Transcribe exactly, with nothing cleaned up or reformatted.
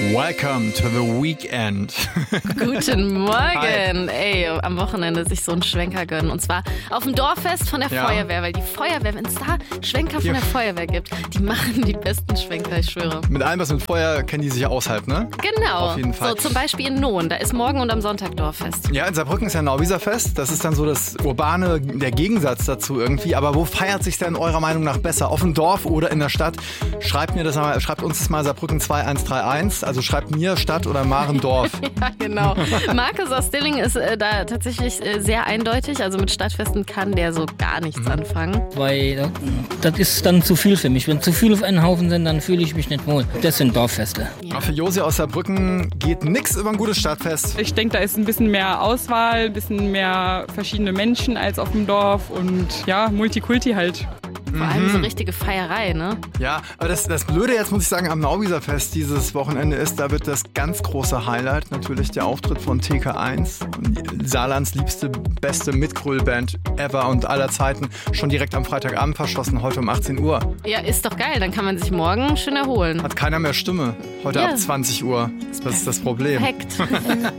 Welcome to the weekend. Guten Morgen. Hi. Ey, am Wochenende sich so einen Schwenker gönnen. Und zwar auf dem Dorffest von der Ja. Feuerwehr. Weil die Feuerwehr, wenn es da Schwenker von Ja. der Feuerwehr gibt, die machen die besten Schwenker, ich schwöre. Mit allem, was mit Feuer, kennen die sich ja außerhalb, ne? Genau. Auf jeden Fall. So zum Beispiel in Nohn. Da ist morgen und am Sonntag Dorffest. Ja, in Saarbrücken ist ja Nauwieserfest. Das ist dann so das urbane, der Gegensatz dazu irgendwie. Aber wo feiert sich denn eurer Meinung nach besser? Auf dem Dorf oder in der Stadt? Schreibt mir das mal, schreibt uns das mal Saarbrücken zwei eins drei eins. Also schreibt mir Stadt oder Marendorf. Ja, genau. Markus aus Dilling ist äh, da tatsächlich äh, sehr eindeutig. Also mit Stadtfesten kann der so gar nichts Mhm. anfangen. Weil äh, das ist dann zu viel für mich. Wenn zu viel auf einen Haufen sind, dann fühle ich mich nicht wohl. Das sind Dorffeste. Aber für Josi aus Saarbrücken geht nix über ein gutes Stadtfest. Ich denke, da ist ein bisschen mehr Auswahl, ein bisschen mehr verschiedene Menschen als auf dem Dorf und ja, Multikulti halt. Vor allem so richtige Feierei, ne? Ja, aber das, das Blöde jetzt, muss ich sagen, am Nauwieserfest dieses Wochenende ist, da wird das ganz große Highlight natürlich der Auftritt von T K eins. Saarlands liebste, beste Mitgröl-Band ever und aller Zeiten. Schon direkt am Freitagabend verschossen, heute um achtzehn Uhr. Ja, ist doch geil. Dann kann man sich morgen schön erholen. Hat keiner mehr Stimme. Heute Ja. ab zwanzig Uhr. Das ist das Problem. Perfekt.